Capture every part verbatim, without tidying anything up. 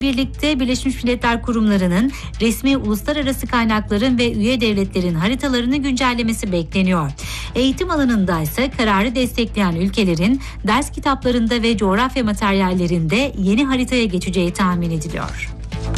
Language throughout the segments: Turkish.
Birlikte Birleşmiş Milletler kurumlarının resmi uluslararası kaynakların ve üye devletlerin haritalarını güncellemesi bekleniyor. Eğitim alanında ise kararı destekleyen ülkelerin ders kitaplarında ve coğrafya materyallerinde yeni haritaya geçeceği tahmin ediliyor.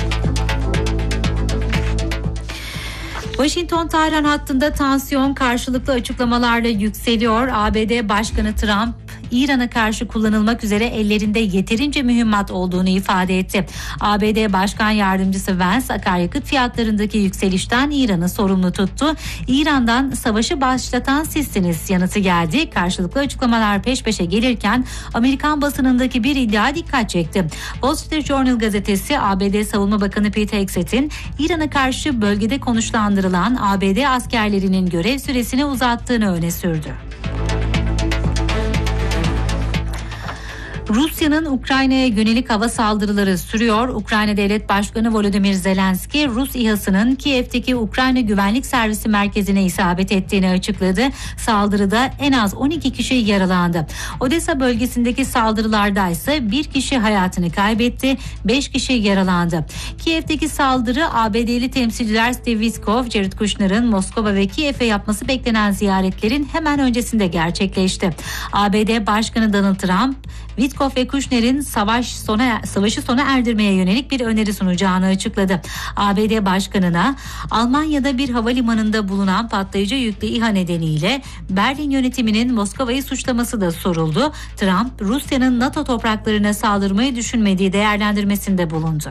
Washington-Tahran hattında tansiyon karşılıklı açıklamalarla yükseliyor. A B D Başkanı Trump, İran'a karşı kullanılmak üzere ellerinde yeterince mühimmat olduğunu ifade etti. A B D Başkan Yardımcısı Vance, akaryakıt fiyatlarındaki yükselişten İran'ı sorumlu tuttu. İran'dan savaşı başlatan sizsiniz yanıtı geldi. Karşılıklı açıklamalar peş peşe gelirken Amerikan basınındaki bir iddia dikkat çekti. Wall Street Journal gazetesi A B D Savunma Bakanı Pete Hegseth'in İran'a karşı bölgede konuşlandırılan A B D askerlerinin görev süresini uzattığını öne sürdü. Rusya'nın Ukrayna'ya yönelik hava saldırıları sürüyor. Ukrayna Devlet Başkanı Volodymyr Zelenski, Rus İHA'sının Kiev'teki Ukrayna Güvenlik Servisi merkezine isabet ettiğini açıkladı. Saldırıda en az on iki kişi yaralandı. Odessa bölgesindeki saldırılarda ise bir kişi hayatını kaybetti, beş kişi yaralandı. Kiev'teki saldırı A B D'li temsilciler Steve Witkoff, Jared Kushner'ın Moskova ve Kiev'e yapması beklenen ziyaretlerin hemen öncesinde gerçekleşti. A B D Başkanı Donald Trump, Witkoff ve Kushner'in savaş sona, savaşı sona erdirmeye yönelik bir öneri sunacağını açıkladı. A B D Başkanı'na Almanya'da bir havalimanında bulunan patlayıcı yüklü İHA nedeniyle Berlin yönetiminin Moskova'yı suçlaması da soruldu. Trump, Rusya'nın NATO topraklarına saldırmayı düşünmediği değerlendirmesinde bulundu.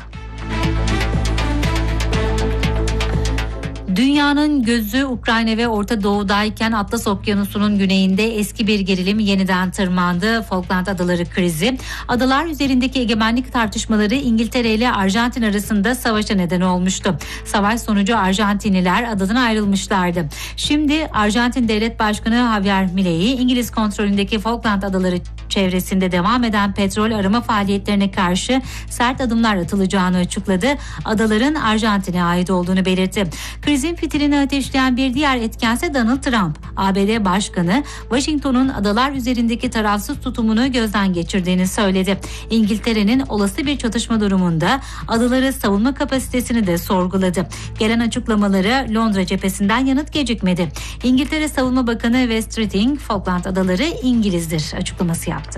Dünyanın gözü Ukrayna ve Orta Doğu'dayken Atlas Okyanusu'nun güneyinde eski bir gerilim yeniden tırmandı. Falkland Adaları krizi. Adalar üzerindeki egemenlik tartışmaları İngiltere ile Arjantin arasında savaşa neden olmuştu. Savaş sonucu Arjantinliler adadan ayrılmışlardı. Şimdi Arjantin Devlet Başkanı Javier Milei, İngiliz kontrolündeki Falkland Adaları çevresinde devam eden petrol arama faaliyetlerine karşı sert adımlar atılacağını açıkladı. Adaların Arjantin'e ait olduğunu belirtti. Krizin fitilini ateşleyen bir diğer etkense Donald Trump. A B D Başkanı Washington'un adalar üzerindeki tarafsız tutumunu gözden geçirdiğini söyledi. İngiltere'nin olası bir çatışma durumunda adaları savunma kapasitesini de sorguladı. Gelen açıklamalara Londra cephesinden yanıt gecikmedi. İngiltere Savunma Bakanı West Streeting, Falkland Adaları İngiliz'dir açıklaması yaptı.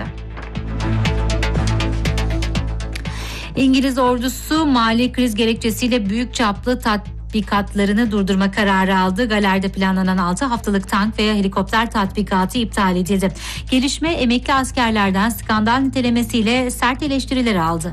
İngiliz ordusu mali kriz gerekçesiyle büyük çaplı tatbikatlarını durdurma kararı aldı. Galerde planlanan altı haftalık tank veya helikopter tatbikatı iptal edildi. Gelişme emekli askerlerden skandal nitelemesiyle sert eleştiriler aldı.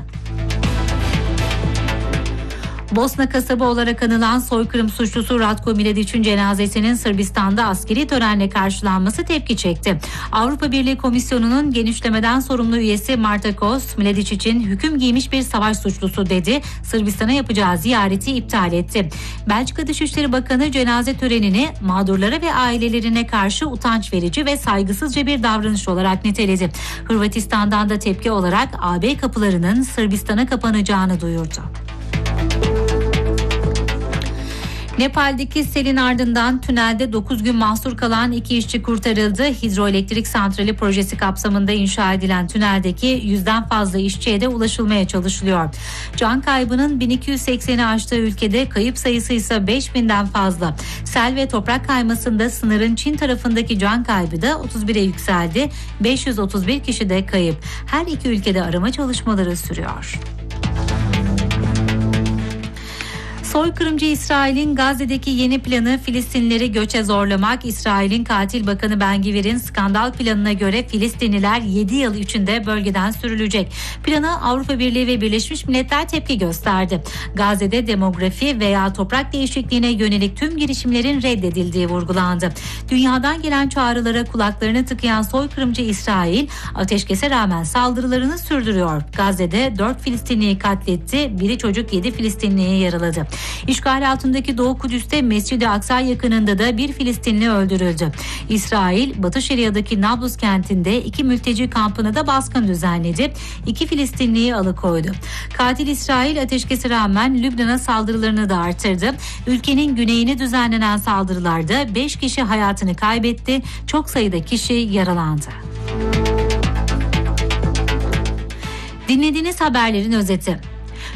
Bosna kasabı olarak anılan soykırım suçlusu Ratko Mladić'in cenazesinin Sırbistan'da askeri törenle karşılanması tepki çekti. Avrupa Birliği Komisyonu'nun genişlemeden sorumlu üyesi Marta Kos, Mladić için hüküm giymiş bir savaş suçlusu dedi. Sırbistan'a yapacağı ziyareti iptal etti. Belçika Dışişleri Bakanı cenaze törenini mağdurlara ve ailelerine karşı utanç verici ve saygısızca bir davranış olarak niteledi. Hırvatistan'dan da tepki olarak A B kapılarının Sırbistan'a kapanacağını duyurdu. Nepal'deki selin ardından tünelde dokuz gün mahsur kalan iki işçi kurtarıldı. Hidroelektrik santrali projesi kapsamında inşa edilen tüneldeki yüzden fazla işçiye de ulaşılmaya çalışılıyor. Can kaybının bin iki yüz sekseni aştığı ülkede kayıp sayısı ise beş binden fazla. Sel ve toprak kaymasında sınırın Çin tarafındaki can kaybı da otuz bire yükseldi. beş yüz otuz bir kişi de kayıp. Her iki ülkede arama çalışmaları sürüyor. Soykırımcı İsrail'in Gazze'deki yeni planı Filistinlileri göçe zorlamak. İsrail'in katil bakanı Ben Gvir'in skandal planına göre Filistinliler yedi yıl içinde bölgeden sürülecek. Plana Avrupa Birliği ve Birleşmiş Milletler tepki gösterdi. Gazze'de demografi veya toprak değişikliğine yönelik tüm girişimlerin reddedildiği vurgulandı. Dünyadan gelen çağrılara kulaklarını tıkayan soykırımcı İsrail ateşkese rağmen saldırılarını sürdürüyor. Gazze'de dört Filistinliyi katletti, biri çocuk yedi Filistinliyi yaraladı. İşgal altındaki Doğu Kudüs'te Mescid-i Aksa yakınında da bir Filistinli öldürüldü. İsrail, Batı Şeria'daki Nablus kentinde iki mülteci kampına da baskın düzenledi. İki Filistinliyi alıkoydu. Katil İsrail ateşkese rağmen Lübnan'a saldırılarını da artırdı. Ülkenin güneyine düzenlenen saldırılarda beş kişi hayatını kaybetti. Çok sayıda kişi yaralandı. Dinlediğiniz haberlerin özeti.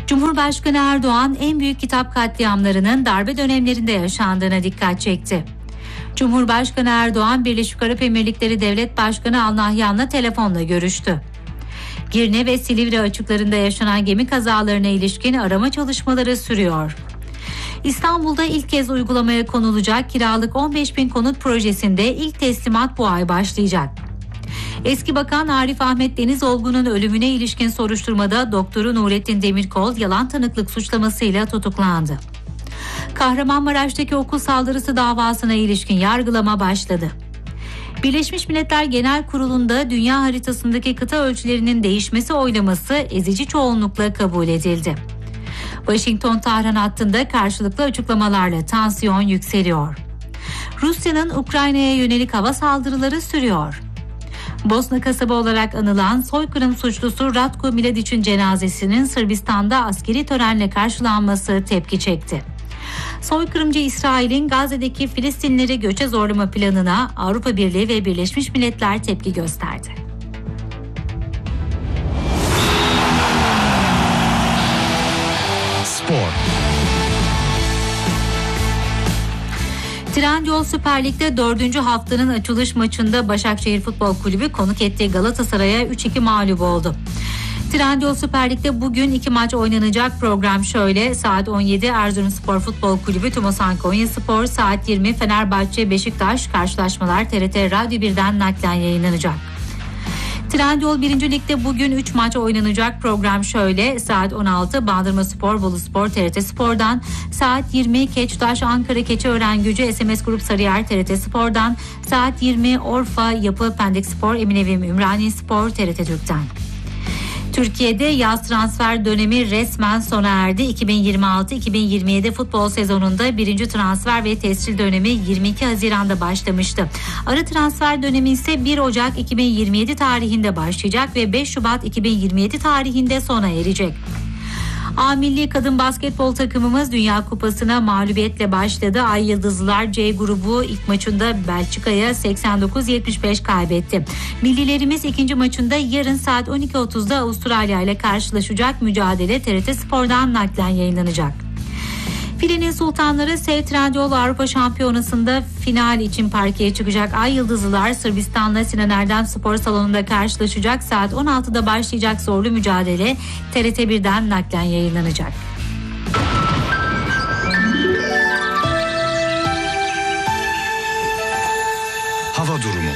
Cumhurbaşkanı Erdoğan en büyük kitap katliamlarının darbe dönemlerinde yaşandığına dikkat çekti. Cumhurbaşkanı Erdoğan, Birleşik Arap Emirlikleri Devlet Başkanı Al Nahyan'la telefonla görüştü. Girne ve Silivri açıklarında yaşanan gemi kazalarına ilişkin arama çalışmaları sürüyor. İstanbul'da ilk kez uygulamaya konulacak kiralık on beş bin konut projesinde ilk teslimat bu ay başlayacak. Eski Bakan Arif Ahmet Denizolgu'nun ölümüne ilişkin soruşturmada doktoru Nurettin Demirkol yalan tanıklık suçlamasıyla tutuklandı. Kahramanmaraş'taki okul saldırısı davasına ilişkin yargılama başladı. Birleşmiş Milletler Genel Kurulu'nda dünya haritasındaki kıta ölçülerinin değişmesi oylaması ezici çoğunlukla kabul edildi. Washington-Tahran hattında karşılıklı açıklamalarla tansiyon yükseliyor. Rusya'nın Ukrayna'ya yönelik hava saldırıları sürüyor. Bosna kasaba olarak anılan soykırım suçlusu Ratko Mladić'in cenazesinin Sırbistan'da askeri törenle karşılanması tepki çekti. Soykırımcı İsrail'in Gazze'deki Filistinlileri göçe zorlama planına Avrupa Birliği ve Birleşmiş Milletler tepki gösterdi. Spor. Trendyol Süper Lig'de dördüncü haftanın açılış maçında Başakşehir Futbol Kulübü konuk ettiği Galatasaray'a üç iki mağlup oldu. Trendyol Süper Lig'de bugün iki maç oynanacak. Program şöyle: saat on yedi Erzurumspor Futbol Kulübü Tumosan Konyaspor, saat yirmi Fenerbahçe Beşiktaş. Karşılaşmalar T R T Radyo birden naklen yayınlanacak. Trendyol birinci Lig'de bugün üç maç oynanacak. Program şöyle: saat on altı Bandırmaspor Boluspor T R T Spor'dan, saat yirmi Keçtaş Ankara Keçiörengücü S M S Grup Sarıyer T R T Spor'dan, saat yirmi Orfa Yapı Pendik Spor Eminevim Ümraniye Spor T R T Türk'ten. Türkiye'de yaz transfer dönemi resmen sona erdi. iki bin yirmi altı iki bin yirmi yedi futbol sezonunda birinci transfer ve tescil dönemi yirmi iki Haziran'da başlamıştı. Ara transfer dönemi ise bir Ocak iki bin yirmi yedi tarihinde başlayacak ve beş Şubat iki bin yirmi yedi tarihinde sona erecek. A Milli Kadın Basketbol takımımız Dünya Kupası'na mağlubiyetle başladı. Ay Yıldızlılar C grubu ilk maçında Belçika'ya seksen dokuz yetmiş beş kaybetti. Millilerimiz ikinci maçında yarın saat on iki otuzda Avustralya ile karşılaşacak. Mücadele T R T Spor'dan naklen yayınlanacak. Filenin Sultanları Sev Trendyol Avrupa Şampiyonası'nda final için parkeye çıkacak. Ay Yıldızlılar Sırbistan'la Sinan Erdem Spor Salonu'nda karşılaşacak. Saat on altıda başlayacak zorlu mücadele T R T birden naklen yayınlanacak. Hava durumu.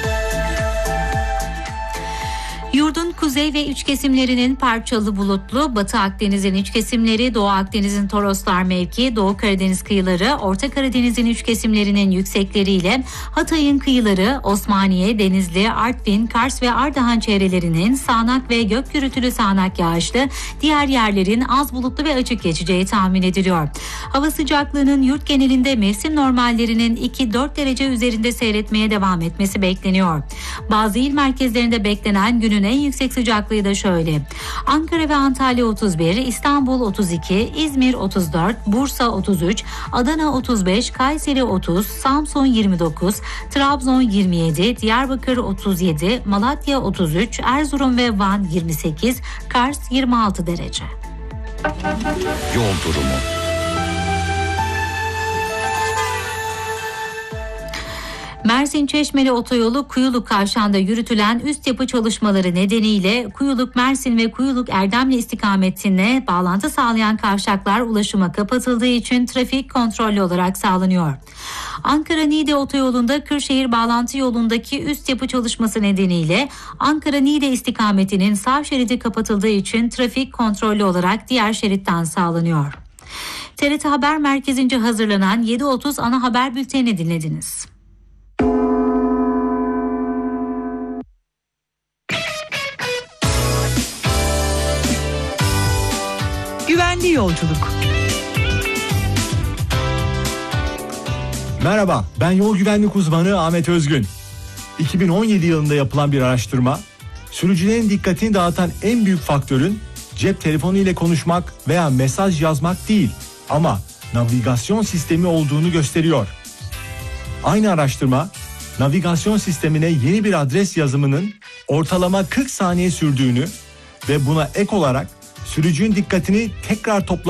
Yurdun kuzey ve iç kesimlerinin parçalı bulutlu, Batı Akdeniz'in iç kesimleri, Doğu Akdeniz'in Toroslar mevki, Doğu Karadeniz kıyıları, Orta Karadeniz'in iç kesimlerinin yüksekleriyle Hatay'ın kıyıları, Osmaniye, Denizli, Artvin, Kars ve Ardahan çevrelerinin sağanak ve gök gürültülü sağanak yağışlı, diğer yerlerin az bulutlu ve açık geçeceği tahmin ediliyor. Hava sıcaklığının yurt genelinde mevsim normallerinin iki dört derece üzerinde seyretmeye devam etmesi bekleniyor. Bazı il merkezlerinde beklenen günün en yüksek sıcaklığı da şöyle: Ankara ve Antalya otuz bir, İstanbul otuz iki, İzmir otuz dört, Bursa otuz üç, Adana otuz beş, Kayseri otuz, Samsun yirmi dokuz, Trabzon yirmi yedi, Diyarbakır otuz yedi, Malatya otuz üç, Erzurum ve Van yirmi sekiz, Kars yirmi altı derece. Yol durumu. Mersin Çeşmeli Otoyolu Kuyuluk Kavşağı'nda yürütülen üst yapı çalışmaları nedeniyle Kuyuluk Mersin ve Kuyuluk Erdemli istikametine bağlantı sağlayan kavşaklar ulaşıma kapatıldığı için trafik kontrollü olarak sağlanıyor. Ankara-Niğde Otoyolu'nda Kırşehir bağlantı yolundaki üst yapı çalışması nedeniyle Ankara-Niğde istikametinin sağ şeridi kapatıldığı için trafik kontrollü olarak diğer şeritten sağlanıyor. T R T Haber Merkezi'nce hazırlanan yedi otuz ana haber bültenini dinlediniz. Güvenli yolculuk. Merhaba, ben yol güvenlik uzmanı Ahmet Özgün. iki bin on yedi yılında yapılan bir araştırma, sürücülerin dikkatini dağıtan en büyük faktörün cep telefonu ile konuşmak veya mesaj yazmak değil, ama navigasyon sistemi olduğunu gösteriyor. Aynı araştırma, navigasyon sistemine yeni bir adres yazımının ortalama kırk saniye sürdüğünü ve buna ek olarak sürücünün dikkatini tekrar toplamak